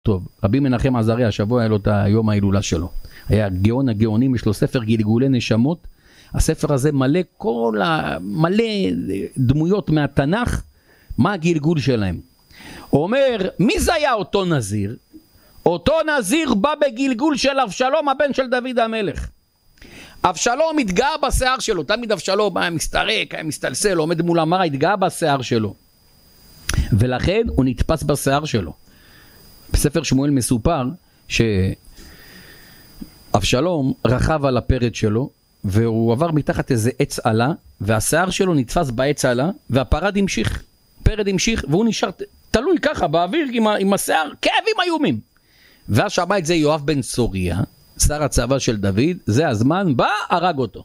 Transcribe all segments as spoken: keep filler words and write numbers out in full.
טוב, רבי מנחם עזריה, השבוע היה לו את היום ההילולה שלו. היה גאון הגאונים, יש לו ספר גלגולי נשמות. הספר הזה מלא כל ה... מלא דמויות מהתנ"ך, מה הגלגול שלהם. הוא אומר, מי זה היה אותו נזיר? אותו נזיר בא בגלגול של אבשלום, הבן של דוד המלך. אבשלום התגאה בשיער שלו, תמיד אבשלום היה מסתרק, היה מסתלסל, עומד מול המראה, התגאה בשיער שלו. ולכן הוא נתפס בשיער שלו. בספר שמואל מסופר שאבשלום רכב על הפרד שלו, והוא עבר מתחת איזה עץ עלה, והשיער שלו נתפס בעץ עלה, והפרד המשיך, פרד המשיך, והוא נשאר תלוי ככה באוויר עם, עם השיער, כאבים איומים. ואז שמע את זה יואב בן צוריה, שר הצבא של דוד, זה הזמן, בא, הרג אותו.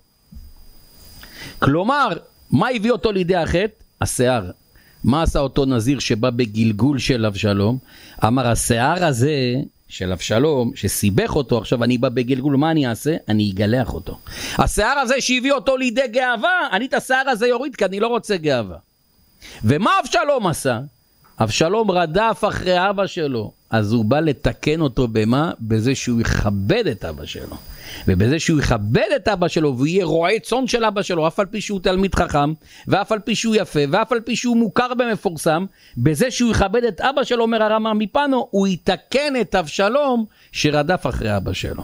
כלומר, מה הביא אותו לידי החטא? השיער. מה עשה אותו נזיר שבא בגלגול של אבשלום? אמר, השיער הזה של אבשלום, שסיבך אותו, עכשיו אני בא בגלגול, מה אני אעשה? אני אגלח אותו. השיער הזה שהביא אותו לידי גאווה, אני את השיער הזה יוריד, כי אני לא רוצה גאווה. ומה אבשלום עשה? אבשלום רדף אחרי אבא שלו, אז הוא בא לתקן אותו במה? בזה שהוא יכבד את אבא שלו. ובזה שהוא יכבד את אבא שלו, והוא יהיה רועה צאן של אבא שלו, אף על פי שהוא תלמיד חכם, ואף על פי שהוא יפה, ואף על פי שהוא מוכר במפורסם, בזה שהוא יכבד את אבא שלו, אומר הרמב"ם מפנו, הוא יתקן את אבשלום שרדף אחרי אבא שלו.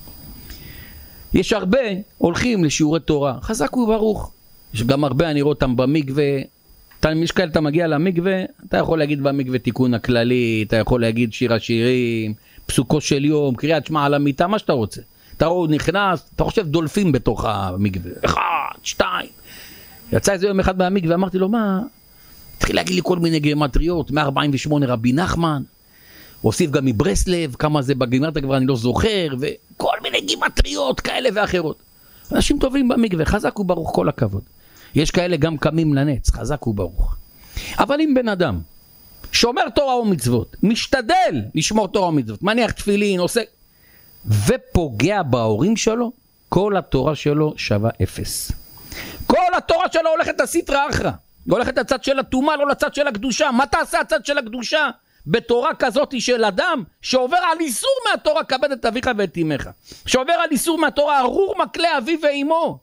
יש הרבה הולכים לשיעורי תורה, חזק וברוך. יש גם הרבה, אני רואה אותם במקווה, יש כאלה, אתה מגיע למקווה, אתה יכול להגיד במקווה תיקון הכללי, אתה יכול להגיד שיר השירים, פסוקו של יום, קריאת שמע על המיטה, מה שאתה רוצה. אתה רואה, נכנס, אתה חושב דולפים בתוך המקווה, אחד, שתיים. יצא איזה יום אחד מהמקווה, אמרתי לו, מה? התחיל להגיד לי כל מיני גימטריות, מאה ארבעים ושמונה רבי נחמן, הוסיף גם מברסלב, כמה זה בגימטריה כבר אני לא זוכר, וכל מיני גימטריות כאלה ואחרות. אנשים טובים במקווה, חזק וברוך, כל הכבוד. יש כאלה גם קמים לנץ, חזק וברוך. אבל אם בן אדם שומר תורה ומצוות, משתדל לשמור תורה ומצוות, מניח תפילין, עושה, ופוגע בהורים שלו, כל התורה שלו שווה אפס. כל התורה שלו הולכת לסטרא אחרא, הולכת לצד של הטומאה, לא לצד של הקדושה. מה תעשה הצד של הקדושה? בתורה כזאת של אדם שעובר על איסור מהתורה, כבד את אביך ואת אמך, שעובר על איסור מהתורה, ארור מקלה אביו ואמו,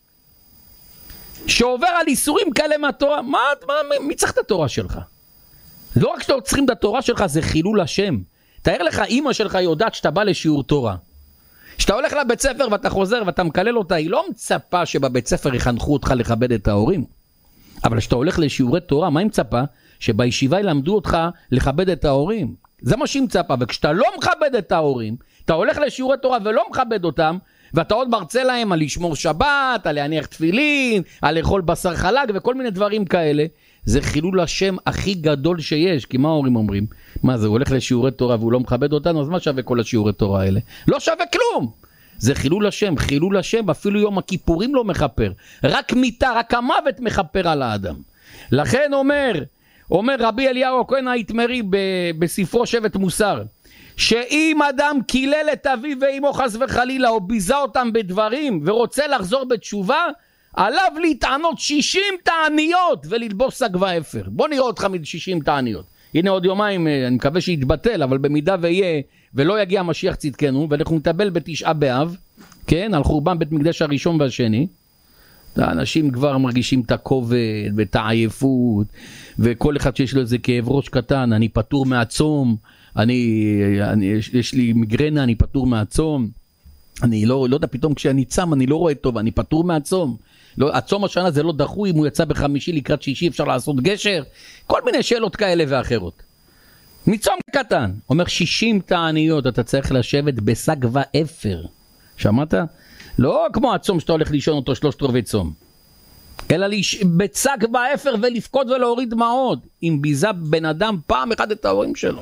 שעובר על איסורים כאלה מהתורה. מה, מה, מי צריך את התורה שלך? לא רק שאתה צריכים את התורה שלך, זה חילול השם. תאר לך, אמא שלך יודעת שאתה בא לשיעור תורה, שאתה הולך לבית ספר ואתה חוזר ואתה מקלל אותה, היא לא מצפה שבבית ספר יחנכו אותך לכבד את ההורים. אבל כשאתה הולך לשיעורי תורה, מה היא מצפה? שבישיבה ילמדו אותך לכבד את ההורים. זה מה שהיא מצפה. וכשאתה לא מכבד את ההורים, אתה הולך לשיעורי תורה ולא מכבד אותם, ואתה עוד מרצה להם על לשמור שבת, על להניח תפילין, על לאכול בשר חלק וכל מיני דברים כאלה, זה חילול השם הכי גדול שיש. כי מה ההורים אומרים? מה זה, הוא הולך לשיעורי תורה והוא לא מכבד אותנו, אז מה שווה כל השיעורי תורה האלה? לא שווה כלום. זה חילול השם, חילול השם, אפילו יום הכיפורים לא מחפר. רק מיתה, רק המוות מחפר על האדם. לכן אומר, אומר רבי אליהו הכהן האיתמרי בספרו שבט מוסר, שאם אדם קילל את אביו ואמו חס וחלילה, או ביזה אותם בדברים, ורוצה לחזור בתשובה, עליו להתענות שישים תעניות, וללבוש שק ואפר. בוא נראה אותך מ-שישים תעניות. הנה עוד יומיים, אני מקווה שיתבטל, אבל במידה ויהיה, ולא יגיע משיח צדקנו, ואנחנו נטבל בתשעה באב, כן, על חורבן בית מקדש הראשון והשני, האנשים כבר מרגישים את הכובד ואת העייפות, וכל אחד שיש לו איזה כאב ראש קטן, אני פטור מהצום, אני, אני, יש, יש לי מגרנה, אני פטור מהצום, אני לא, לא יודע, פתאום כשאני צם, אני לא רואה טוב, אני פטור מהצום, לא, הצום השנה זה לא דחוי, אם הוא יצא בחמישי לקראת שישי, אפשר לעשות גשר, כל מיני שאלות כאלה ואחרות. מצום קטן, אומר שישים תעניות, אתה צריך לשבת בשק ואפר, שמעת? לא כמו הצום שאתה הולך לישון אותו שלושת רבעי צום, אלא בצק ואפר ולפקוד ולהוריד דמעות, אם ביזה בן אדם פעם אחד את ההורים שלו.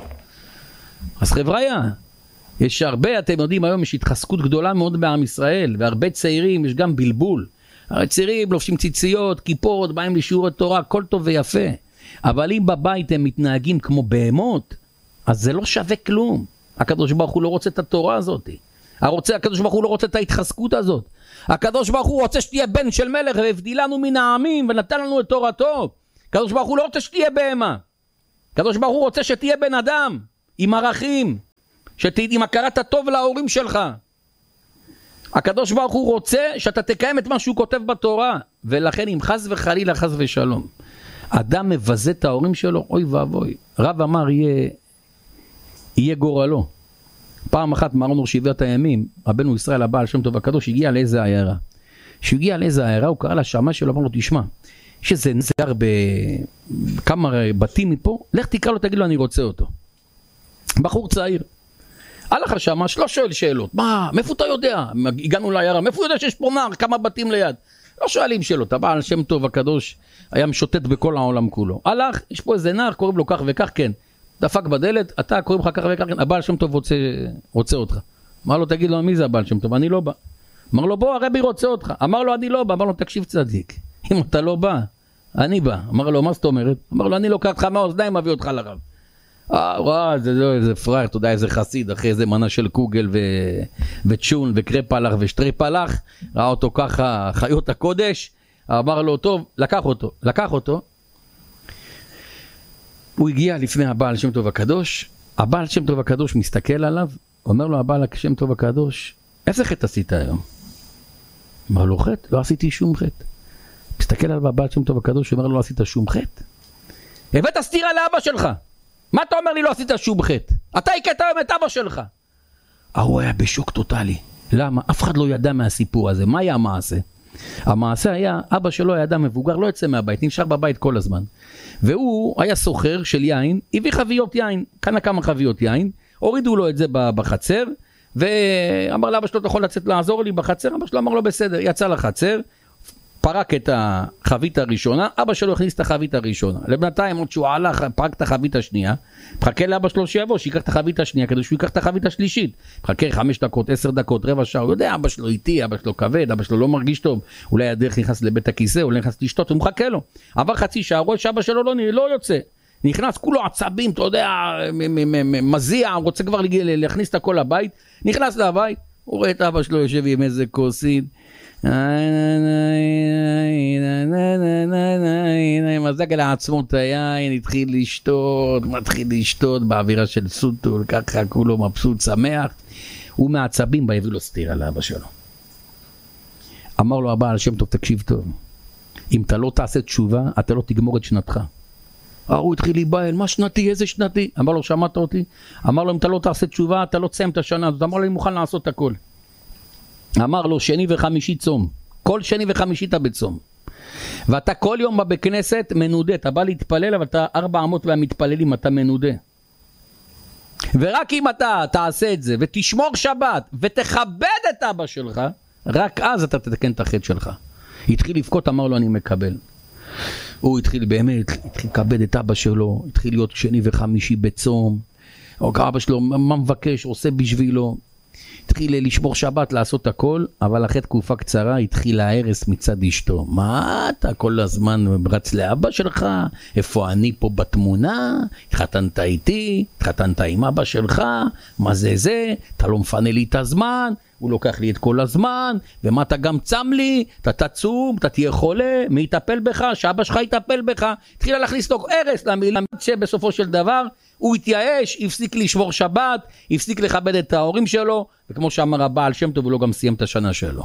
אז חבריה, יש הרבה, אתם יודעים, היום יש התחזקות גדולה מאוד בעם ישראל, והרבה צעירים, יש גם בלבול. הרי צעירים לובשים ציציות, כיפות, באים לשיעורי תורה, הכל טוב ויפה. אבל אם בבית הם מתנהגים כמו בהמות, אז זה לא שווה כלום. הקדוש ברוך הוא לא רוצה את התורה הזאת. הרוצה, הקדוש ברוך הוא לא רוצה את ההתחזקות הזאת. הקדוש ברוך הוא רוצה שתהיה בן של מלך, והבדילנו מן העמים, ונתן לנו את תורתו. הקדוש ברוך הוא לא רוצה שתהיה בהמה. הקדוש ברוך הוא רוצה שתהיה בן אדם. עם ערכים, שת... עם הכרת הטוב להורים שלך. הקדוש ברוך הוא רוצה שאתה תקיים את מה שהוא כותב בתורה, ולכן אם חס וחלילה חס ושלום, אדם מבזה את ההורים שלו, אוי ואבוי. רב אמר יהיה, יהיה גורלו. פעם אחת מרנו שבעת הימים, רבנו ישראל הבעל שם טוב הקדוש, הגיע לאיזה עיירה. כשהוא הגיע לאיזה עיירה, הוא קרא לשמאי שלו, אמר לו, תשמע, יש איזה נזר בכמה בתים מפה, לך תקרא לו, תגיד לו, אני רוצה אותו. בחור צעיר. הלך השמש, לא שואל שאלות. מה, מאיפה אתה יודע? הגענו לעיירה, מאיפה הוא יודע שיש פה נער, כמה בתים ליד? לא שואלים שאלות. הבעל שם טוב הקדוש היה משוטט בכל העולם כולו. הלך, יש פה איזה נער, קוראים לו כך וכך, כן. דפק בדלת, אתה קוראים לך כך וכך, כן. הבעל שם טוב רוצה, רוצה אותך. אמר לו, תגיד לו, מי זה הבעל שם טוב? אני לא בא. אמר לו, בוא, הרבי רוצה אותך. אמר לו, אני לא בא. אמר לו, תקשיב צדיק. אם אתה לא בא, אני בא. אמר לו, מה זאת אומרת? אמר לו, אני לוקח לך מהאוזניים, מביא אותך לרב. אה, וואו, זה, זה, זה פרייר, אתה יודע, איזה חסיד, אחרי איזה מנה של קוגל ו... וצ'ון וקרפלח ושטרפלח, ראה אותו ככה, חיות הקודש, אמר לו, טוב, לקח אותו, לקח אותו, הוא הגיע לפני הבעל שם טוב הקדוש, הבעל שם טוב הקדוש מסתכל עליו, אומר לו, הבעל שם טוב הקדוש, איזה חטא עשית היום? אמר לו, חטא? לא עשיתי שום חטא. מסתכל עליו הבעל שם טוב הקדוש, אומר לו, לא עשית שום חטא? הבאת סתירה לאבא שלך. מה אתה אומר לי לא עשית שום חטא? אתה הכית היום את אבא שלך. הוא היה בשוק טוטלי. למה? אף אחד לא ידע מהסיפור הזה. מה היה המעשה? המעשה היה, אבא שלו היה אדם מבוגר, לא יצא מהבית, נשאר בבית כל הזמן. והוא היה סוחר של יין, הביא חביות יין, קנה כמה חביות יין, הורידו לו את זה בחצר, ואמר לאבא שלו, אתה יכול לצאת לעזור לי בחצר? אבא שלו אמר לו, בסדר, יצא לחצר, פרק את החבית הראשונה, אבא שלו הכניס את החבית הראשונה. לבינתיים עוד שהוא הלך, פרק את החבית השנייה, מחכה לאבא שלו שיבוא, שיקח את החבית השנייה, כדי שהוא ייקח את החבית השלישית. מחכה חמש דקות, עשר דקות, רבע שעה, הוא יודע, אבא שלו איתי, אבא שלו כבד, אבא שלו לא מרגיש טוב, אולי הדרך נכנס לבית הכיסא, אולי נכנס לשתות, הוא מחכה לו. עבר חצי שעה, רואה שאבא שלו לא, לא יוצא. נכנס כולו עצבים, אתה יודע, מזיע, רוצה כבר להכניס את הכל לבית, נכנס לבית, הוא רואה את אבא שלו יושב עם איזה כוסית, מזג לעצמו את היין, התחיל לשתות, מתחיל לשתות באווירה של סוטול, ככה כולו מבסוט, שמח, הוא מעצבים בהביא לו סתירה לאבא שלו. אמר לו הבעל שם טוב, תקשיב טוב, אם אתה לא תעשה תשובה, אתה לא תגמור את שנתך. הוא התחיל להיבהל, מה שנתי, איזה שנתי? אמר לו, שמעת אותי? אמר לו, אם אתה לא תעשה תשובה, אתה לא תסיים את השנה הזאת. אמר לו, אני מוכן לעשות הכל. אמר לו, שני וחמישי צום. כל שני וחמישי אתה בצום. ואתה כל יום בבית כנסת מנודה. אתה בא להתפלל, אבל אתה ארבע אמות והמתפללים, אתה מנודה. ורק אם אתה תעשה את זה, ותשמור שבת, ותכבד את אבא שלך, רק אז אתה תתקן את החטא שלך. התחיל לבכות, אמר לו, אני מקבל. הוא התחיל באמת, התחיל לקבד את אבא שלו, התחיל להיות שני וחמישי בצום, או אבא שלו, מה מבקש, עושה בשבילו, התחיל לשמור שבת, לעשות הכל, אבל אחרי תקופה קצרה התחיל ההרס מצד אשתו. מה אתה כל הזמן רץ לאבא שלך? איפה אני פה בתמונה? התחתנת איתי, התחתנת עם אבא שלך, מה זה זה? אתה לא מפנה לי את הזמן, הוא לוקח לי את כל הזמן, ומה אתה גם צם לי, אתה תצום, אתה תהיה חולה, מי יטפל בך, שאבא שלך יטפל בך, התחילה להכניס לו הרס למילה, שבסופו של דבר הוא התייאש, הפסיק לשמור שבת, הפסיק לכבד את ההורים שלו, וכמו שאמר הבעל שם טוב, הוא לא גם סיים את השנה שלו.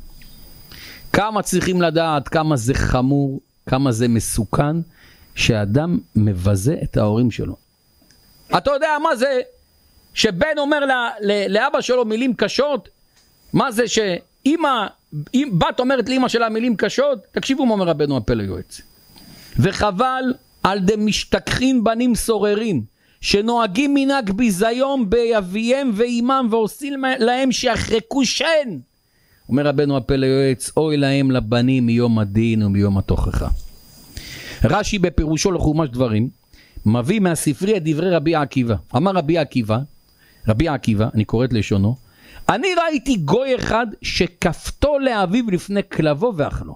כמה צריכים לדעת, כמה זה חמור, כמה זה מסוכן, שאדם מבזה את ההורים שלו. אתה יודע מה זה, שבן אומר לה, לאבא שלו מילים קשות, מה זה שאמא, בת אומרת לאמא שלה מילים קשות, תקשיבו מה אומר רבנו הפלא יועץ. וחבל על דמשתכחין בנים סוררים, שנוהגים מנהג ביזיון באביהם ואימם, ועושים להם שיחרקו שן. אומר רבנו הפלא יועץ, אוי להם לבנים מיום הדין ומיום התוכחה. רש"י בפירושו לחומש דברים, מביא מהספרי את דברי רבי עקיבא. אמר רבי עקיבא, רבי עקיבא, אני קורא את לשונו, אני ראיתי גוי אחד שכפתו לאביו לפני כלבו ואכלו.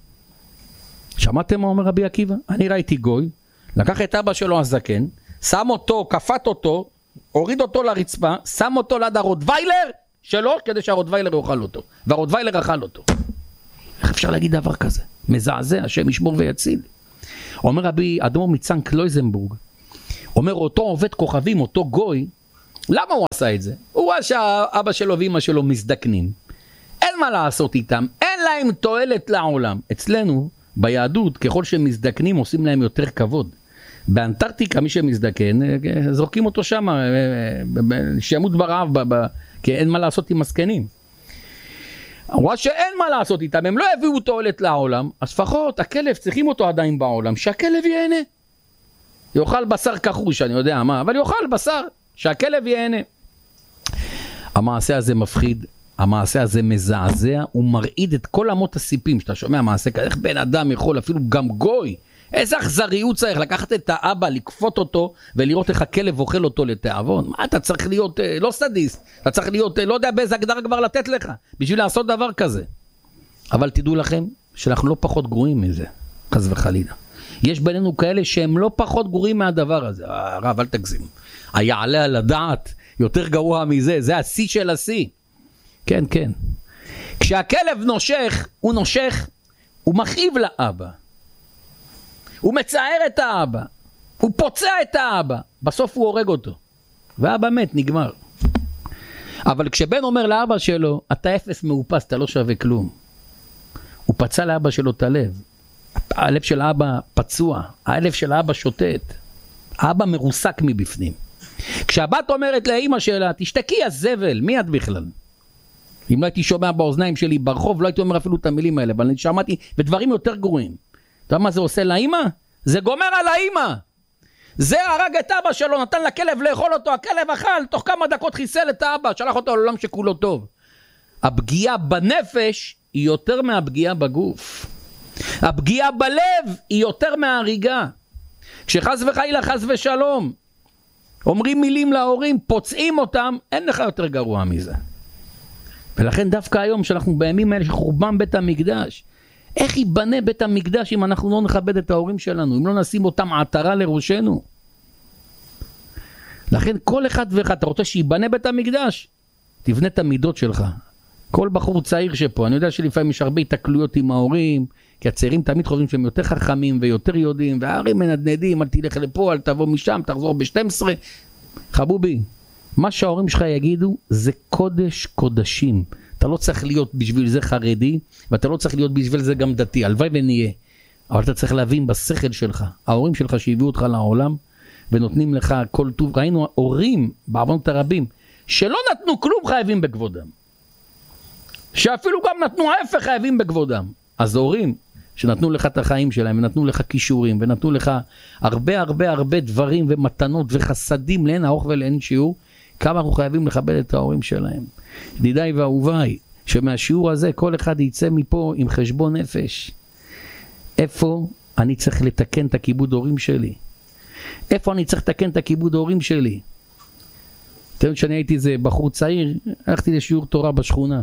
שמעתם מה אומר רבי עקיבא? אני ראיתי גוי, לקח את אבא שלו הזקן, שם אותו, כפת אותו, הוריד אותו לרצפה, שם אותו ליד הרוטוויילר שלו, כדי שהרוטוויילר יאכל אותו. והרוטוויילר אכל אותו. איך אפשר להגיד דבר כזה? מזעזע, השם ישמור ויציל. אומר רבי אדמו"ר מצאנז קלויזנבורג, אומר אותו עובד כוכבים, אותו גוי, למה הוא עשה את זה? הוא רואה שהאבא שלו ואמא שלו מזדקנים. אין מה לעשות איתם, אין להם תועלת לעולם. אצלנו, ביהדות, ככל שהם מזדקנים, עושים להם יותר כבוד. באנטרקטיקה, מי שמזדקן, זורקים אותו שם, שימות ברעב, כי אין מה לעשות עם מסכנים. הוא רואה שאין מה לעשות איתם, הם לא הביאו תועלת לעולם, אז לפחות הכלב צריכים אותו עדיין בעולם, שהכלב ייהנה. יאכל בשר כחוש, אני יודע מה, אבל יאכל בשר, שהכלב ייהנה. המעשה הזה מפחיד, המעשה הזה מזעזע, הוא מרעיד את כל אמות הסיפים, שאתה שומע מעשה כזה, איך בן אדם יכול, אפילו גם גוי, איזה אכזריות צריך לקחת את האבא, לקפות אותו, ולראות איך הכלב אוכל אותו לתיאבון. מה אתה צריך להיות, לא סדיסט, אתה צריך להיות, לא יודע באיזה הגדרה כבר לתת לך, בשביל לעשות דבר כזה. אבל תדעו לכם, שאנחנו לא פחות גרועים מזה, חס וחלילה. יש בינינו כאלה שהם לא פחות גרועים מהדבר הזה. הרב, אל תגזים. היעלה על הדעת, יותר גרוע מזה, זה השיא של השיא. כן, כן. כשהכלב נושך, הוא נושך, הוא מכאיב לאבא. הוא מצער את האבא. הוא פוצע את האבא. בסוף הוא הורג אותו. והאבא מת, נגמר. אבל כשבן אומר לאבא שלו, אתה אפס מאופס, אתה לא שווה כלום. הוא פצע לאבא שלו את הלב. הלב של האבא פצוע. הלב של האבא שוטט. האבא מרוסק מבפנים. כשהבת אומרת לאמא שלה, תשתקי הזבל, מי את בכלל? אם לא הייתי שומע באוזניים שלי ברחוב, לא הייתי אומר אפילו את המילים האלה, אבל אני שמעתי בדברים יותר גרועים. אתה יודע מה זה עושה לאמא? זה גומר על האמא. זה הרג את אבא שלו, נתן לכלב לאכול אותו, הכלב אכל, תוך כמה דקות חיסל את האבא, שלח אותו לעולם שכולו טוב. הפגיעה בנפש היא יותר מהפגיעה בגוף. הפגיעה בלב היא יותר מההריגה. כשחס וחלילה חס ושלום, אומרים מילים להורים, פוצעים אותם, אין לך יותר גרוע מזה. ולכן דווקא היום שאנחנו בימים האלה שחורבן בית המקדש, איך ייבנה בית המקדש אם אנחנו לא נכבד את ההורים שלנו, אם לא נשים אותם עטרה לראשנו? לכן כל אחד ואחד, אתה רוצה שיבנה בית המקדש? תבנה את המידות שלך. כל בחור צעיר שפה, אני יודע שלפעמים יש הרבה התקלויות עם ההורים, כי הצעירים תמיד חושבים שהם יותר חכמים ויותר יודעים, וההורים מנדנדים, אל תלך לפה, אל תבוא משם, תחזור ב-שתים עשרה. חבובי, מה שההורים שלך יגידו זה קודש קודשים. אתה לא צריך להיות בשביל זה חרדי, ואתה לא צריך להיות בשביל זה גם דתי, הלוואי ונהיה. אבל אתה צריך להבין בשכל שלך, ההורים שלך שהביאו אותך לעולם, ונותנים לך כל טוב. ראינו הורים בעוונות הרבים, שלא נתנו כלום חייבים בכבודם. שאפילו גם נתנו ההפך חייבים בכבודם. אז הורים שנתנו לך את החיים שלהם, ונתנו לך כישורים, ונתנו לך הרבה הרבה הרבה דברים ומתנות וחסדים לאין ארוך ולאין שיעור, כמה אנחנו חייבים לכבד את ההורים שלהם. ידידיי ואהוביי, שמהשיעור הזה כל אחד יצא מפה עם חשבון נפש. איפה אני צריך לתקן את הכיבוד הורים שלי? איפה אני צריך לתקן את הכיבוד הורים שלי? אתם יודעים שאני הייתי איזה בחור צעיר, הלכתי לשיעור תורה בשכונה.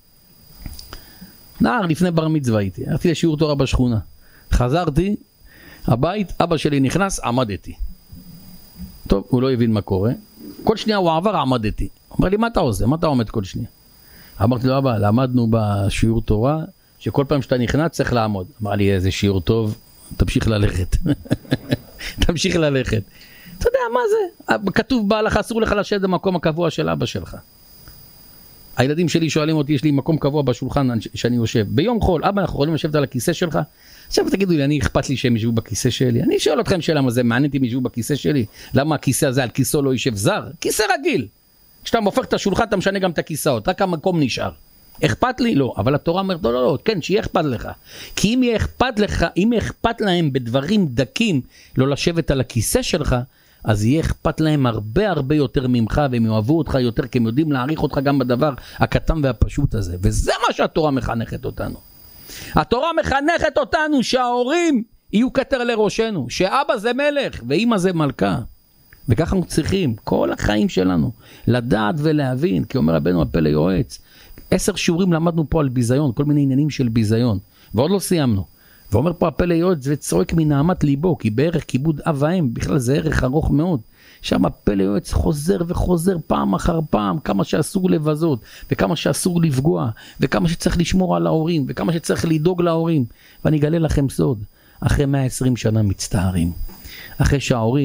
נער לפני בר מצווה הייתי, הלכתי לשיעור תורה בשכונה. חזרתי, הבית, אבא שלי נכנס, עמדתי. טוב, הוא לא הבין מה קורה. כל שנייה הוא עבר, עמדתי. הוא אומר לי, מה אתה עושה? מה אתה עומד כל שנייה? אמרתי לו, אבא, למדנו בשיעור תורה, שכל פעם שאתה נכנס צריך לעמוד. אמר לי, איזה שיעור טוב, תמשיך ללכת. תמשיך ללכת. אתה יודע מה זה? כתוב בהלכה, אסור לך לשבת במקום הקבוע של אבא שלך. הילדים שלי שואלים אותי, יש לי מקום קבוע בשולחן שאני יושב. ביום חול, אבא, אנחנו יכולים לשבת על הכיסא שלך? עכשיו תגידו לי, אני אכפת לי שהם ישבו בכיסא שלי. אני שואל אתכם שאלה מה זה, מעניין אותי אם ישבו בכיסא שלי? למה הכיסא הזה על כיסאו לא יישב זר? כיסא רגיל. כשאתה מופך את השולחן, אתה משנה גם את הכיסאות, רק המקום נשאר. אכפת לי? לא. אבל התורה אומרת, לא, לא, לא, כן, שיהיה אכפת לך. כי אם יהיה אכפת לך, אם יהיה אכפת להם בדברים דקים, לא לשבת על הכיסא שלך, אז יהיה אכפת להם הרבה הרבה יותר ממך, והם יאהבו אותך יותר, כי הם יודעים להעריך אותך גם בדבר הקטן והפשוט הזה. וזה מה שהתורה מחנכת אותנו. התורה מחנכת אותנו שההורים יהיו כתר לראשנו, שאבא זה מלך ואמא זה מלכה. וככה אנחנו צריכים כל החיים שלנו לדעת ולהבין, כי אומר רבנו הפלא יועץ, עשר שיעורים למדנו פה על ביזיון, כל מיני עניינים של ביזיון, ועוד לא סיימנו. ואומר פה הפלא יועץ וצועק מנעמת ליבו, כי בערך כיבוד אב ואם, בכלל זה ערך ארוך מאוד. שם הפלא יועץ חוזר וחוזר פעם אחר פעם, כמה שאסור לבזות, וכמה שאסור לפגוע, וכמה שצריך לשמור על ההורים, וכמה שצריך לדאוג להורים. ואני אגלה לכם סוד, אחרי מאה ועשרים שנה מצטערים. אחרי שההורים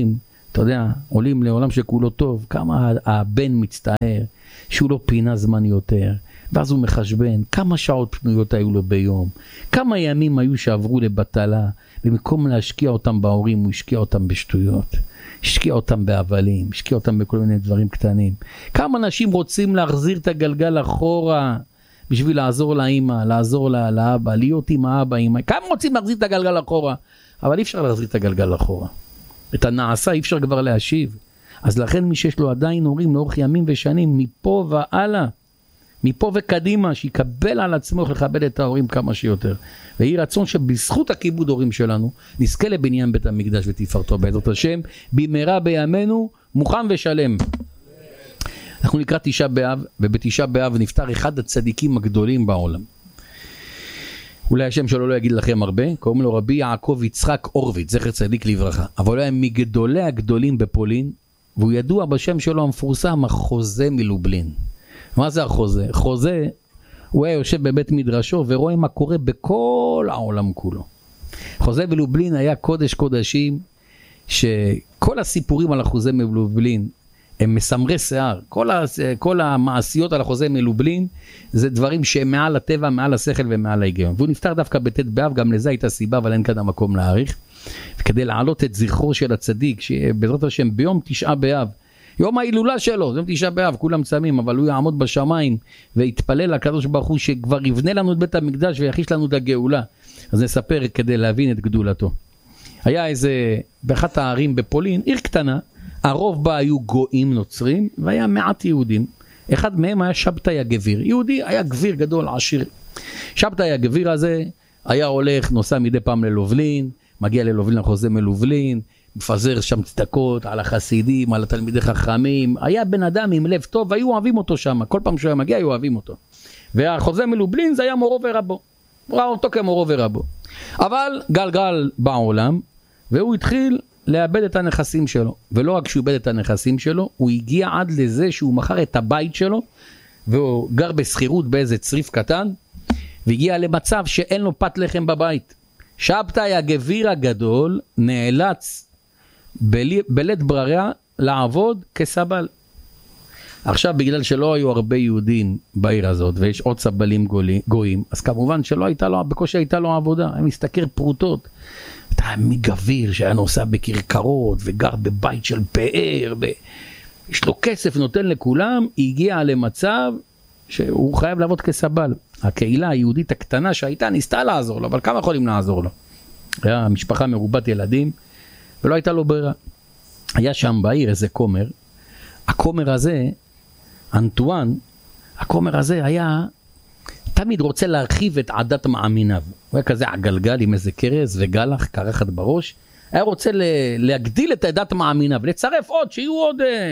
אתה יודע, עולים לעולם שכולו טוב, כמה הבן מצטער, שהוא לא פינה זמן יותר, ואז הוא מחשבן, כמה שעות פנויות היו לו ביום, כמה ימים היו שעברו לבטלה, במקום להשקיע אותם בהורים, הוא השקיע אותם בשטויות, השקיע אותם בהבלים, השקיע אותם בכל מיני דברים קטנים. כמה אנשים רוצים להחזיר את הגלגל אחורה, בשביל לעזור לאמא, לעזור לה, לאבא, להיות עם האבא, אמא. כמה רוצים להחזיר את הגלגל אחורה, אבל אי אפשר להחזיר את הגלגל אחורה. את הנעשה אי אפשר כבר להשיב. אז לכן מי שיש לו עדיין הורים לאורך ימים ושנים, מפה והלאה, מפה וקדימה, שיקבל על עצמו לכבד את ההורים כמה שיותר. ויהי רצון שבזכות הכיבוד הורים שלנו, נזכה לבניין בית המקדש ותפארתו בעזרת השם, במהרה בימינו, מוכן ושלם. אנחנו נקרא תשעה באב, ובתשעה באב נפטר אחד הצדיקים הגדולים בעולם. אולי השם שלו לא יגיד לכם הרבה, קוראים לו רבי יעקב יצחק אורביץ, זכר צדיק לברכה. אבל הוא היה מגדולי הגדולים בפולין, והוא ידוע בשם שלו המפורסם, החוזה מלובלין. מה זה החוזה? חוזה, הוא היה יושב בבית מדרשו ורואה מה קורה בכל העולם כולו. חוזה מלובלין היה קודש קודשים, שכל הסיפורים על החוזה מלובלין, הם מסמרי שיער. כל, ה, כל המעשיות על החוזה מלובלין, זה דברים שהם מעל הטבע, מעל השכל ומעל ההיגיון. והוא נפטר דווקא בתת באב, גם לזה הייתה סיבה, אבל אין כאן המקום להאריך. וכדי להעלות את זכרו של הצדיק, שבעזרת השם ביום תשעה באב, יום ההילולה שלו, זה תשעה באב, כולם צמים, אבל הוא יעמוד בשמיים ויתפלל לקדוש ברוך הוא שכבר יבנה לנו את בית המקדש ויחיש לנו את הגאולה. אז נספר כדי להבין את גדולתו. היה איזה, באחת הערים בפולין, עיר קטנה, הרוב בה היו גויים נוצרים, והיה מעט יהודים. אחד מהם היה שבתאי הגביר. יהודי היה גביר גדול, עשיר. שבתאי הגביר הזה היה הולך, נוסע מדי פעם ללובלין, מגיע ללובלין לחוזה מלובלין, מפזר שם צדקות על החסידים, על התלמידי חכמים. היה בן אדם עם לב טוב, והיו אוהבים אותו שם. כל פעם שהוא היה מגיע, היו אוהבים אותו. והחוזה מלובלין זה היה מורו ורבו. ראה אותו כמורו ורבו. אבל גלגל בעולם, והוא התחיל לאבד את הנכסים שלו. ולא רק שהוא איבד את הנכסים שלו, הוא הגיע עד לזה שהוא מכר את הבית שלו, והוא גר בסחירות באיזה צריף קטן, והגיע למצב שאין לו פת לחם בבית. שבתאי הגביר הגדול נאלץ בלית ברירה לעבוד כסבל. עכשיו בגלל שלא היו הרבה יהודים בעיר הזאת, ויש עוד סבלים גויים, אז כמובן שלא הייתה לו, בקושי הייתה לו עבודה, הם מסתכר פרוטות. אתה מגביר שהיה נוסע בכרכרות, וגר בבית של פאר, ב... יש לו כסף, נותן לכולם, הגיע למצב שהוא חייב לעבוד כסבל. הקהילה היהודית הקטנה שהייתה ניסתה לעזור לו, אבל כמה יכולים לעזור לו? היה משפחה מרובת ילדים, ולא הייתה לו ברירה. היה שם בעיר איזה כומר, הכומר הזה, אנטואן, הכומר הזה היה תמיד רוצה להרחיב את עדת מאמיניו. הוא היה כזה עגלגל עם איזה קרס וגלח, קרחת בראש. היה רוצה להגדיל את עדת מאמיניו, לצרף עוד, שיהיו עוד,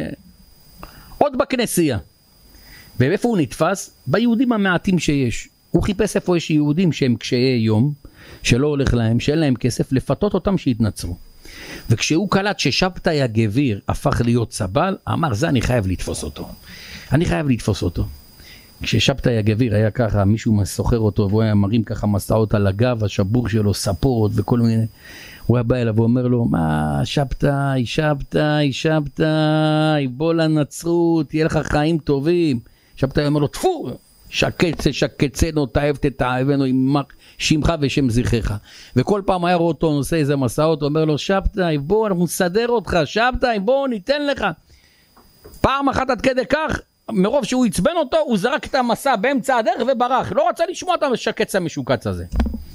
עוד בכנסייה. ואיפה הוא נתפס? ביהודים המעטים שיש. הוא חיפש איפה יש יהודים שהם קשיי יום, שלא הולך להם, שאין להם כסף, לפתות אותם שיתנצרו. וכשהוא קלט ששבתאי הגביר הפך להיות סבל, אמר, זה אני חייב לתפוס אותו. אני חייב לתפוס אותו. כששבתאי הגביר היה ככה, מישהו מסוחר אותו, והוא היה מרים ככה מסעות על הגב, השבור שלו, ספות וכל מיני. הוא היה בא אליו ואומר לו, מה, שבתאי, שבתאי, שבתאי, בוא לנצרות, תהיה לך חיים טובים. שבתאי אומר לו, תפור, שקצה, שקצנו, תאהבת תאהבנו, עם שמך ושם זכרך. וכל פעם היה רואה אותו, נושא איזה מסעות, אומר לו, שבתאי, בוא, אנחנו נסדר אותך, שבתאי, בוא, ניתן לך. פעם אחת עד כדי כך, מרוב שהוא יצבן אותו, הוא זרק את המסע באמצע הדרך וברח. לא רצה לשמוע את השקץ המשוקץ הזה.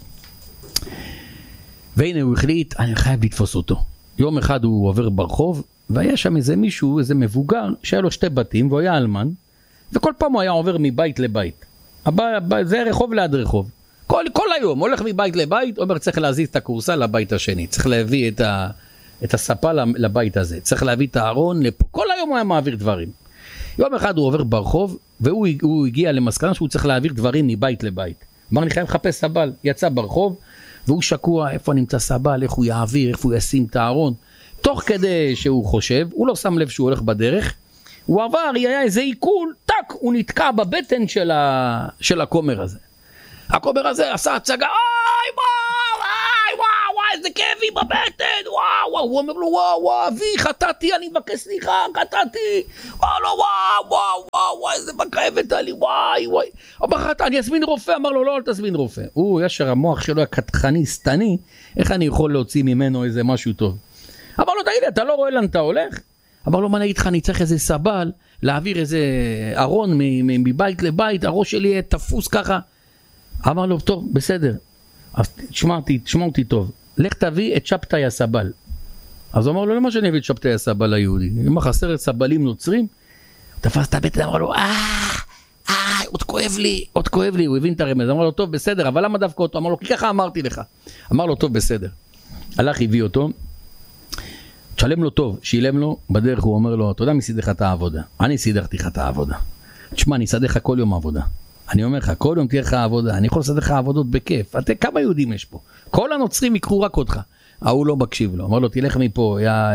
והנה הוא החליט, אני חייב לתפוס אותו. יום אחד הוא עובר ברחוב, והיה שם איזה מישהו, איזה מבוגר, שהיה לו שתי בתים, והוא היה אלמן, וכל פעם הוא היה עובר מבית לבית. הבא, הבא, זה רחוב ליד רחוב. כל, כל היום, הולך מבית לבית, אומר צריך להזיז את הקורסה לבית השני, צריך להביא את, ה, את הספה לבית הזה, צריך להביא את הארון לפה. כל היום הוא היה מעביר דברים. יום אחד הוא עובר ברחוב, והוא הוא הגיע למסקנה שהוא צריך להעביר דברים מבית לבית. אמר, אני חייב לחפש סבל. יצא ברחוב, והוא שקוע, איפה נמצא סבל, איך הוא יעביר, איך הוא ישים את הארון. תוך כדי שהוא חושב, הוא לא שם לב שהוא הולך בדרך, הוא עבר, היה איזה עיכול, טק, הוא נתקע בבטן של, ה... של הכומר הזה. הכומר הזה עשה הצגה, אוי וואו, אוי וואו, וואו, איזה כאבי בבטן, וואו, וואו, הוא אומר לו, וואו, וואו, אבי, חטאתי, אני מבקש סליחה, חטאתי, וואו, לא, וואו, וואו, וואו, וואו, איזה מכאבת לי, וואי, וואי, אמר חטא, אני אזמין רופא, אמר לו, לא, אל תזמין רופא, הוא, ישר המוח שלו הקטחני, סתני, איך אני יכול להוציא ממנו איזה משהו טוב? אמר לו, תגיד, אתה לא רואה לאן אתה הולך? אמר לו, מה נגיד לך, אני צריך איזה סבל, להעביר איזה ארון מבית לבית, הראש שלי יהיה תפוס ככה. אמר לו, טוב, בסדר. אז תשמע אותי, תשמע אותי טוב. לך תביא את שבתאי הסבל. אז הוא אמר לו, למה שאני אביא את שבתאי הסבל היהודי? אם חסר סבלים נוצרים, תפס את הבטן, אמר לו, אה, אה, עוד כואב לי, עוד כואב לי, הוא הבין את הרמז. אמר לו, טוב, בסדר, אבל למה דווקא אותו? אמר לו, כי ככה אמרתי לך. אמר לו, טוב, בסדר. הלך, הביא אותו. תשלם לו טוב, שילם לו, בדרך הוא אומר לו, אתה יודע מי סידר לך את העבודה? אני סידרתי לך את העבודה. תשמע, אני אסדר לך כל יום עבודה. אני אומר לך, כל יום תהיה לך עבודה, אני יכול לסדר לך עבודות בכיף. אתה, כמה יהודים יש פה? כל הנוצרים יקחו רק אותך. ההוא לא מקשיב לו, אמר לו, תלך מפה,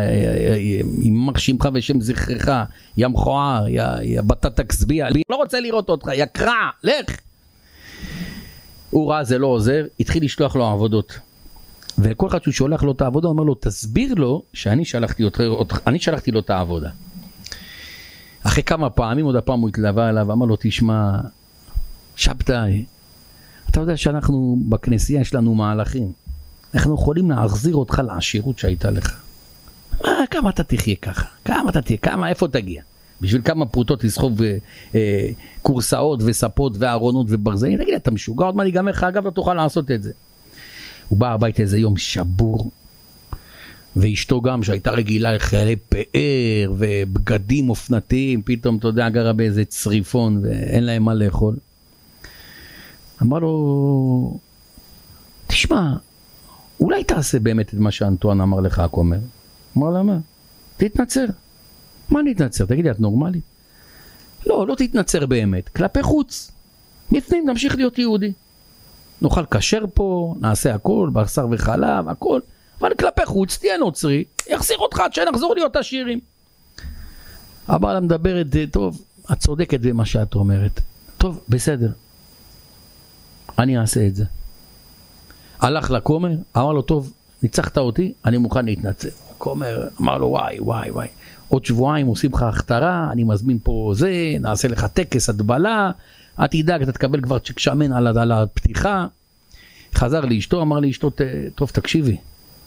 ימח שמך ושם זכרך, יא מכוער, יא בטטה כסביה, לא רוצה לראות אותך, יא קרע, לך. הוא ראה זה לא עוזר, התחיל לשלוח לו עבודות. וכל אחד שהוא שולח לו את העבודה, אומר לו, תסביר לו שאני שלחתי, אותך, אני שלחתי לו את העבודה. אחרי כמה פעמים, עוד הפעם הוא התלווה אליו, אמר לו, תשמע, שבתאי, אתה יודע שאנחנו בכנסייה יש לנו מהלכים. אנחנו יכולים להחזיר אותך לעשירות שהייתה לך. מה, כמה אתה תחיה ככה? כמה אתה תחיה? כמה, איפה תגיע? בשביל כמה פרוטות לסחוב אה, קורסאות וספות וארונות וברזלים? תגיד, אתה משוגע, עוד מה ניגמר לך? אגב, לא תוכל לעשות את זה. הוא בא הביתה איזה יום שבור, ואשתו גם שהייתה רגילה לחיילי פאר ובגדים אופנתיים, פתאום אתה יודע גרה באיזה צריפון ואין להם מה לאכול. אמר לו, תשמע, אולי תעשה באמת את מה שאנטואן אמר לך הכומר. אמר לה, מה? תתנצר. מה נתנצר? תגידי, את נורמלית? לא, לא תתנצר באמת, כלפי חוץ. בפנים נמשיך להיות יהודי. נאכל כשר פה, נעשה הכל, בשר וחלב, הכל, אבל כלפי חוץ תהיה נוצרי, יחזיר אותך עד שנחזור להיות עשירים. הבעלה מדברת, טוב, את צודקת במה שאת אומרת. טוב, בסדר. אני אעשה את זה. הלך לכומר, אמר לו, טוב, ניצחת אותי, אני מוכן להתנצל. הכומר אמר לו, וואי, וואי, וואי. עוד שבועיים עושים לך הכתרה, אני מזמין פה זה, נעשה לך טקס הדבלה, את תדאג, אתה תקבל כבר צ'ק שמן על, על הפתיחה. חזר לאשתו, אמר לאשתו, טוב, תקשיבי.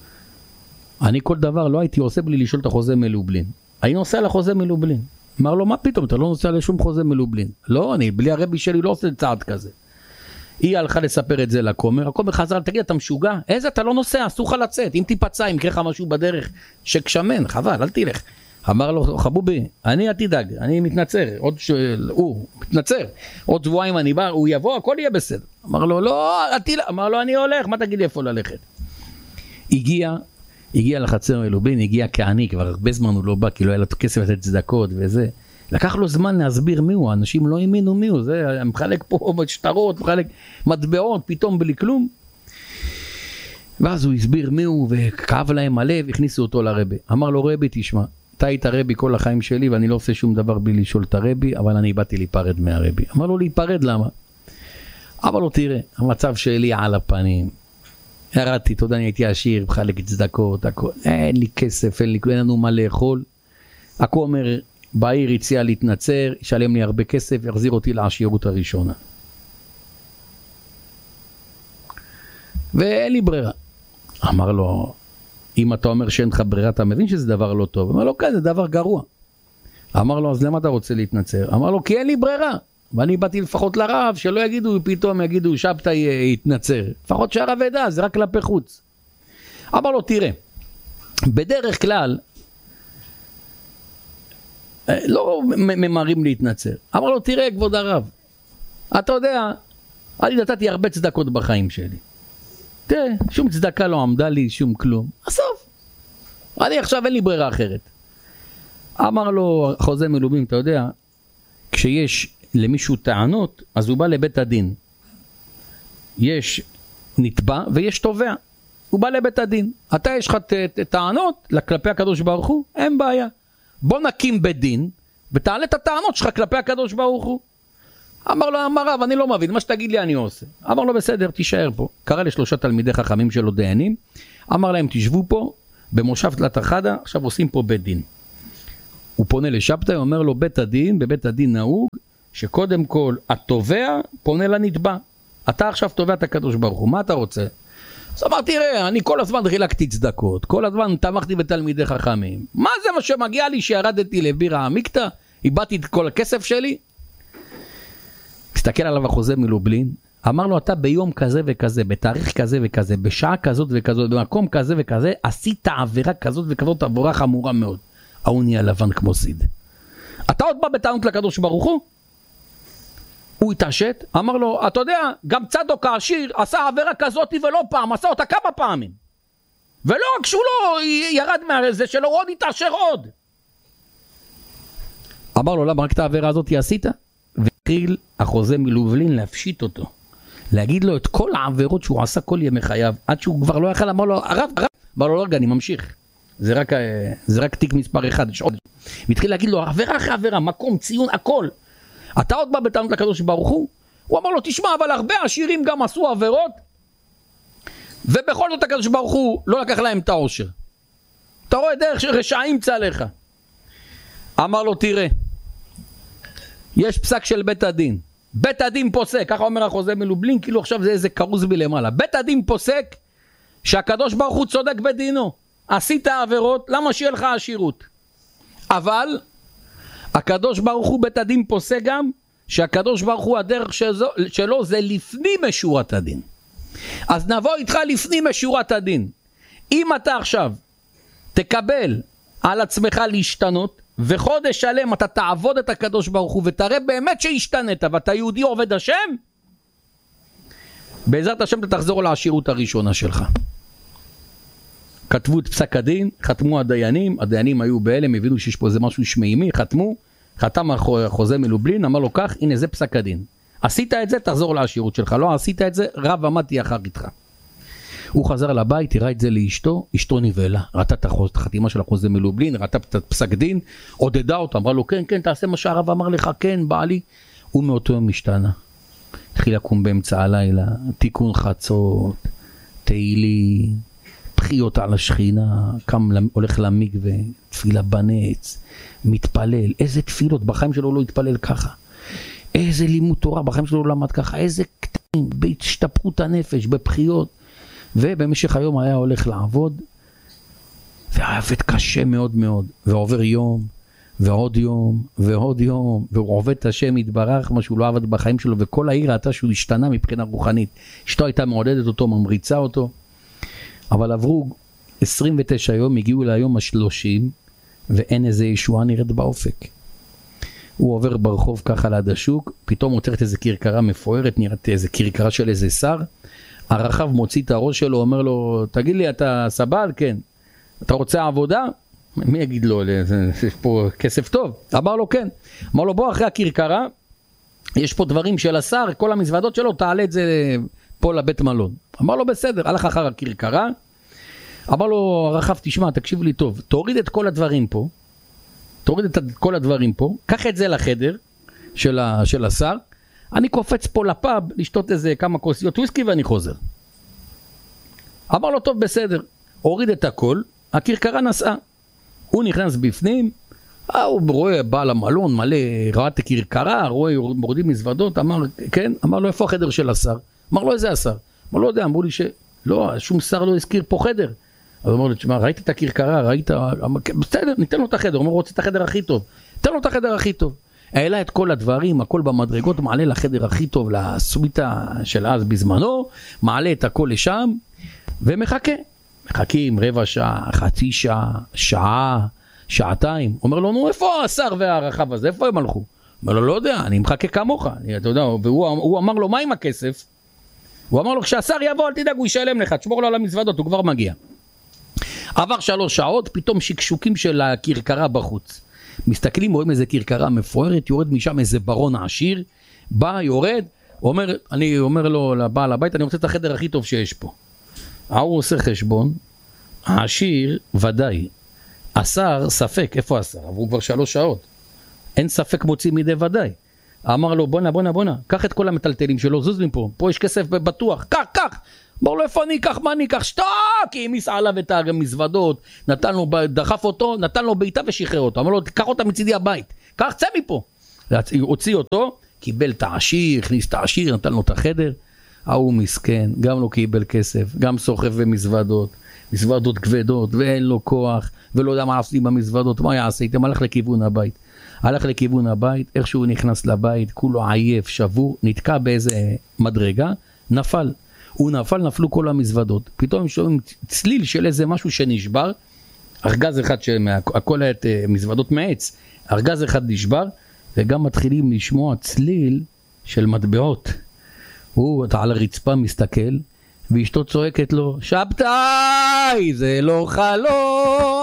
אני כל דבר לא הייתי עושה בלי לשאול את החוזה מלובלין. אני נוסע לחוזה מלובלין. אמר לו, מה פתאום, אתה לא נוסע לשום חוזה מלובלין. לא, אני, בלי הרבי שלי לא עושה צעד כזה. היא הלכה לספר את זה לכומר, הכומר חזר, תגיד, אתה משוגע? איזה, אתה לא נוסע, אסור לך לצאת. אם תיפצע, אם יקרה לך משהו בדרך, שקשמן, חבל, אל תלך. אמר לו, חבובי, אני תדאג, אני מתנצר, עוד ש... הוא מתנצר, עוד שבועיים אני בא, הוא יבוא, הכל יהיה בסדר. אמר לו, לא, תלך, אמר לו, אני הולך, מה תגיד לי איפה ללכת? הגיע, הגיע לחצר מלובלין, הגיע כעני, כבר הרבה זמן הוא לא בא, כי לא היה לו כסף לתת צדקות וזה. לקח לו זמן להסביר מי הוא, האנשים לא האמינו מי הוא, זה מחלק פה שטרות, מחלק מטבעות, פתאום בלי כלום. ואז הוא הסביר מי הוא, וכאב להם הלב, הכניסו אותו לרבי. אמר לו, רבי, תשמע, אתה היית רבי כל החיים שלי, ואני לא עושה שום דבר בלי לשאול את הרבי, אבל אני באתי להיפרד מהרבי. אמר לו, להיפרד למה? אמר לו, תראה, המצב שלי על הפנים. ירדתי, תודה, אני הייתי עשיר, מחלק צדקות, הכל. אין לי כסף, אין לי, אין לנו מה לאכול. הכומר בעיר הציע להתנצר, ישלם לי הרבה כסף, יחזיר אותי לעשירות הראשונה. ואין לי ברירה. אמר לו, אם אתה אומר שאין לך ברירה, אתה מבין שזה דבר לא טוב. אמר לו, כן, זה דבר גרוע. אמר לו, אז למה אתה רוצה להתנצר? אמר לו, כי אין לי ברירה. ואני באתי לפחות לרב, שלא יגידו, פתאום יגידו, שבתאי יתנצר. לפחות שהרב ידע, זה רק כלפי חוץ. אמר לו, תראה, בדרך כלל, לא ממהרים להתנצר. אמר לו, תראה, כבוד הרב, אתה יודע, אני נתתי הרבה צדקות בחיים שלי. תראה, שום צדקה לא עמדה לי, שום כלום. הסוף. אני עכשיו אין לי ברירה אחרת. אמר לו, חוזה מלובים, אתה יודע, כשיש למישהו טענות, אז הוא בא לבית הדין. יש נתבע ויש תובע. הוא בא לבית הדין. אתה יש לך טענות כלפי הקדוש ברוך הוא? אין בעיה. בוא נקים בית דין, ותעלה את הטענות שלך כלפי הקדוש ברוך הוא. אמר לו, אמר רב, אני לא מבין, מה שתגיד לי אני עושה. אמר לו, בסדר, תישאר פה. קרא לשלושה תלמידי חכמים שלו דיינים, אמר להם, תשבו פה, במושב תלת החדה, עכשיו עושים פה בית דין. הוא פונה לשבתאי, אומר לו, בית הדין, בבית הדין נהוג, שקודם כל, התובע פונה לנתבע. אתה עכשיו תובע את הקדוש ברוך הוא, מה אתה רוצה? אז אמר, תראה, אני כל הזמן חילקתי צדקות, כל הזמן תמכתי בתלמידי חכמים. מה זה מה שמגיע לי שירדתי לבירה עמיקתא? איבדתי את כל הכסף שלי? הסתכל עליו החוזה מלובלין, אמר לו, אתה ביום כזה וכזה, בתאריך כזה וכזה, בשעה כזאת וכזאת, במקום כזה וכזה, עשית עבירה כזאת וכזאת, עבירה חמורה מאוד. ההוא נהיה לבן כמו סיד. אתה עוד בא בטענות לקדוש ברוך הוא? הוא התעשת, אמר לו, אתה יודע, גם צדוק העשיר עשה עבירה כזאת ולא פעם, עשה אותה כמה פעמים. ולא רק שהוא לא ירד מהזה שלו, הוא עוד התעשר עוד. אמר לו, למה רק את העבירה הזאת עשית? והתחיל החוזה מלובלין להפשיט אותו. להגיד לו את כל העבירות שהוא עשה כל ימי חייו, עד שהוא כבר לא יכל, אמר לו, הרב, הרב, אמר לו, לא רגע, אני ממשיך. זה רק, זה רק תיק מספר אחד. והתחיל להגיד לו, עבירה אחרי עבירה, מקום, ציון, הכל. אתה עוד בא בטענות לקדוש ברוך הוא? הוא אמר לו, תשמע, אבל הרבה עשירים גם עשו עבירות, ובכל זאת הקדוש ברוך הוא לא לקח להם את העושר. אתה רואה דרך שרשעים צלך. אמר לו, תראה, יש פסק של בית הדין. בית הדין פוסק, ככה אומר החוזה מלובלין, כאילו עכשיו זה איזה קרוז מלמעלה. בית הדין פוסק שהקדוש ברוך הוא צודק בדינו. עשית עבירות, למה שיהיה לך עשירות? אבל הקדוש ברוך הוא בית הדין פוסק גם שהקדוש ברוך הוא הדרך שלו, שלו זה לפנים משורת הדין. אז נבוא איתך לפנים משורת הדין. אם אתה עכשיו תקבל על עצמך להשתנות, וחודש שלם אתה תעבוד את הקדוש ברוך הוא ותראה באמת שהשתנת ואתה יהודי עובד השם, בעזרת השם אתה תחזור לעשירות הראשונה שלך. כתבו את פסק הדין, חתמו הדיינים, הדיינים היו בהלם, הבינו שיש פה איזה משהו שמימי, חתמו, חתם החוזה מלובלין, אמר לו כך, הנה זה פסק הדין. עשית את זה, תחזור לעשירות שלך, לא עשית את זה, רב עמדתי אחר איתך. הוא חזר לבית, הראה את זה לאשתו, אשתו נבלה, ראתה את החתימה של החוזה מלובלין, ראתה את פסק דין, עודדה אותו, אמרה לו כן, כן, תעשה מה שהרב אמר לך, כן, בעלי. הוא מאותו יום משתנה. התחיל לקום באמצע הלילה, תיקון חצות, תהילי, בחיות על השכינה, קם, הולך למקווה, תפילה בנץ, מתפלל, איזה תפילות, בחיים שלו לא התפלל ככה. איזה לימוד תורה, בחיים שלו לא למד ככה, איזה קטעים, בהשתפרות הנפש, בבחיות. ובמשך היום היה הולך לעבוד, והיה עובד קשה מאוד מאוד, ועובר יום, ועוד יום, ועוד יום, והוא עובד את השם יתברך, מה שהוא לא עבד בחיים שלו, וכל העיר ראתה שהוא השתנה מבחינה רוחנית. אשתו הייתה מעודדת אותו, ממריצה אותו, אבל עברו עשרים ותשע יום, הגיעו ליום השלושים, ואין איזה ישועה נראית באופק. הוא עובר ברחוב ככה ליד השוק, פתאום מוצרת איזה קרקרה מפוארת, נראית איזה קרקרה של איזה שר, הרחב מוציא את הראש שלו, אומר לו, תגיד לי, אתה סבל? כן. אתה רוצה עבודה? מי יגיד לו, יש פה כסף טוב? אמר לו, כן. אמר לו, בוא אחרי הקרקרה, יש פה דברים של השר, כל המזוודות שלו, תעלה את זה פה לבית מלון. אמר לו, בסדר, הלך אחר הקרקרה, אמר לו, הרחב, תשמע, תקשיב לי טוב, תוריד את כל הדברים פה, תוריד את כל הדברים פה, קח את זה לחדר של, ה, של השר, אני קופץ פה לפאב, לשתות איזה כמה כוסיות וויסקי ואני חוזר. אמר לו, טוב, בסדר. הוריד את הכל, הקרקרה נסעה. הוא נכנס בפנים, הוא רואה בעל המלון מלא, ראה את הקרקרה, רואה מורדים מזוודות, אמר, כן? אמר לו, איפה החדר של השר? אמר לו, איזה השר? אמר לו, לא יודע, אמרו לי שלא, שום שר לא הזכיר פה חדר. אז אמר לו, תשמע, ראית את הקרקרה, ראית, אמר, בסדר, ניתן לו את החדר. הוא אומר, רוצה את החדר הכי טוב. ניתן לו את החדר הכי טוב. העלה את כל הדברים, הכל במדרגות, מעלה לחדר הכי טוב, לסוויטה של אז בזמנו, מעלה את הכל לשם, ומחכה. מחכים רבע שעה, חצי שעה, שעה, שעתיים. אומר לו, נו, איפה השר והרחב הזה? איפה הם הלכו? אומר לו, לא יודע, אני מחכה כמוך. אתה יודע, והוא הוא אמר לו, מה עם הכסף? הוא אמר לו, כשהשר יבוא, אל תדאג, הוא ישלם לך, תשמור לו על המזוודות, הוא כבר מגיע. עבר שלוש שעות, פתאום שקשוקים של הקרקרה בחוץ. מסתכלים, רואים איזה קרקרה מפוארת, יורד משם איזה ברון עשיר, בא, יורד, אומר, אני אומר לו לבעל הבית, אני רוצה את החדר הכי טוב שיש פה. הוא עושה חשבון, העשיר ודאי, השר ספק, איפה השר? עברו כבר שלוש שעות, אין ספק מוציא מידי ודאי. אמר לו, בונה, בונה, בונה, קח את כל המטלטלים שלו, זוז לי פה, פה יש כסף בטוח, קח, קח. אמר לו, איפה אני אקח, מה אני אקח? שתוק! העמיס עליו את המזוודות, נתן לו, דחף אותו, נתן לו בעיטה ושחרר אותו. אמר לו, קח אותה מצידי הבית, קח, צא מפה. הוציא אותו, קיבל את העשיר, הכניס את העשיר, נתן לו את החדר. ההוא מסכן, גם לא קיבל כסף, גם סוחב במזוודות, מזוודות כבדות, ואין לו כוח, ולא יודע מה עושים במזוודות, מה יעשה? איתם הלך לכיוון הבית. הלך לכיוון הבית, איך שהוא נכנס לבית, כולו עייף, שבור, נתקע באיזה מדרגה, נפל. הוא נפל, נפלו כל המזוודות. פתאום שומעים צליל של איזה משהו שנשבר, ארגז אחד, הכל היה מזוודות מעץ, ארגז אחד נשבר, וגם מתחילים לשמוע צליל של מטבעות. הוא על הרצפה מסתכל, ואשתו צועקת לו, שבתאי, זה לא חלום.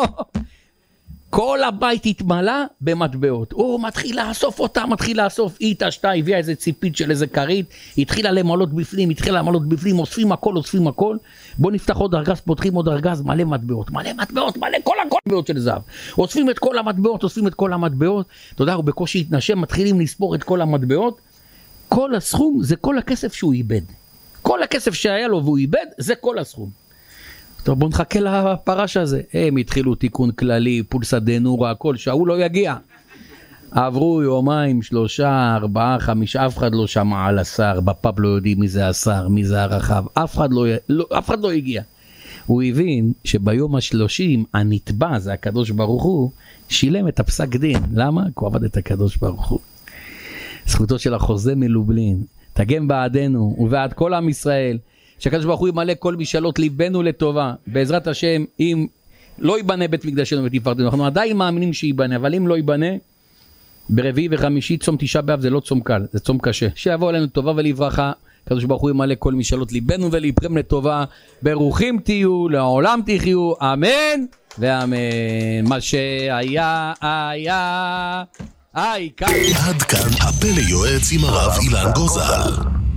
כל הבית התמלא במטבעות. הוא מתחיל לאסוף אותה, מתחיל לאסוף. היא תשתה, הביאה איזה ציפית של איזה כרית, התחילה למלות בפנים, התחילה למלות בפנים, אוספים הכל, אוספים הכל. בוא נפתח עוד ארגז, פותחים עוד ארגז, מלא מטבעות, מלא מטבעות, מלא כל הכל מטבעות של זהב. אוספים את כל המטבעות, אוספים את כל המטבעות. אתה יודע, הוא בקושי התנשם, מתחילים לספור את כל המטבעות. כל הסכום זה כל הכסף שהוא איבד. כל הכסף שהיה לו והוא איבד, זה כל הסכום. טוב, בוא נחכה לפרש הזה. הם התחילו תיקון כללי, פולסא דנורא, הכל, שהוא לא יגיע. עברו יומיים, שלושה, ארבעה, חמישה, אף אחד לא שמע על השר, בפאב לא יודעים מי זה השר, מי זה הרחב, אף אחד לא, לא, אף אחד לא הגיע. הוא הבין שביום השלושים, הנתבע, זה הקדוש ברוך הוא, שילם את הפסק דין. למה? כי הוא עבד את הקדוש ברוך הוא. זכותו של החוזה מלובלין, תגן בעדנו ובעד כל עם ישראל, שהקדוש ברוך הוא ימלא כל משאלות ליבנו לטובה, בעזרת השם. אם לא ייבנה בית מקדשנו ותפארתנו, אנחנו עדיין מאמינים שייבנה, אבל אם לא ייבנה, ברביעי וחמישי צום תשעה באב זה לא צום קל, זה צום קשה, שיבוא עלינו טובה ולברכה, הקדוש ברוך הוא ימלא כל משאלות ליבנו וליבכם לטובה, ברוכים תהיו, לעולם תחיו, אמן ואמן. מה שהיה היה היי, כאן. עד כאן הפלא יועץ עם הרב אילן גוזל.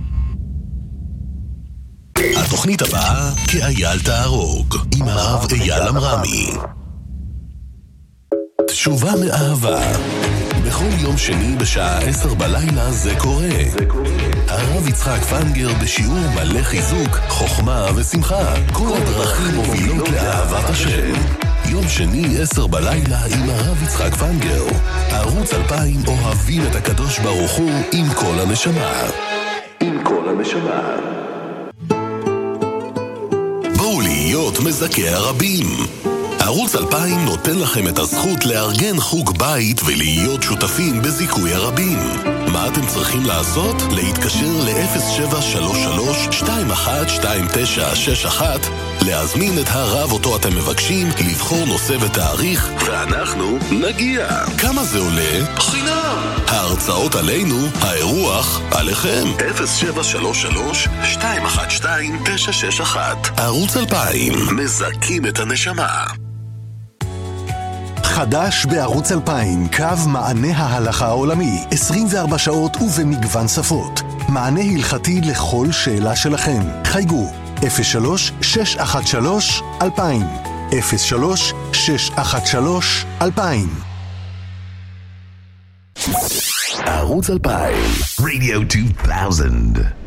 התוכנית הבאה, כאייל תהרוג, עם הרב אייל אמרמי. תשובה מאהבה. בכל יום שני בשעה עשר בלילה זה קורה. הרב יצחק פנגר בשיעור מלא חיזוק, חוכמה ושמחה. כל הדרכים מובילות לאהבת השם. יום שני עשר בלילה עם הרב יצחק פנגר. ערוץ אלפיים אוהבים את הקדוש ברוך הוא עם כל הנשמה. עם כל הנשמה. בואו להיות מזכי הרבים. ערוץ אלפיים נותן לכם את הזכות לארגן חוג בית ולהיות שותפים בזיכוי הרבים. מה אתם צריכים לעשות? להתקשר ל-אפס שבע שלוש שלוש שתיים אחת שתיים תשע שש אחת, להזמין את הרב אותו אתם מבקשים, לבחור נושא ותאריך, ואנחנו נגיע. כמה זה עולה? חינם. ההרצאות עלינו, האירוח עליכם. אפס שבע שלוש שלוש שתיים אחת שתיים תשע שש אחת. ערוץ אלפיים, מזכים את הנשמה. חדש בערוץ אלפיים, קו מענה ההלכה העולמי, עשרים וארבע שעות ובמגוון שפות. מענה הלכתי לכל שאלה שלכם. חייגו אפס שלוש שש אחת שלוש אלפיים, אפס שלוש שש אחת שלוש אלפיים. ערוץ אלפיים, רדיו אלפיים.